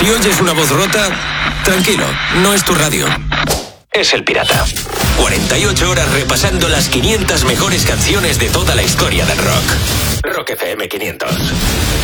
Si oyes una voz rota, tranquilo, no es tu radio. Es El Pirata. 48 horas repasando las 500 mejores canciones de toda la historia del rock. Rock FM 500.